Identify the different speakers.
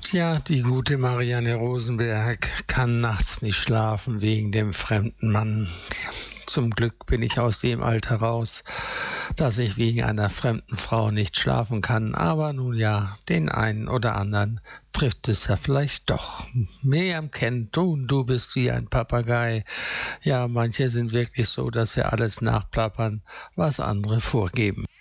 Speaker 1: Tja, die gute Marianne Rosenberg kann nachts nicht schlafen wegen dem fremden Mann. Zum Glück bin ich aus dem Alter raus, dass ich wegen einer fremden Frau nicht schlafen kann. Aber nun ja, den einen oder anderen trifft es ja vielleicht doch. Miriam kennt du bist wie ein Papagei. Ja, manche sind wirklich so, dass sie alles nachplappern, was andere vorgeben.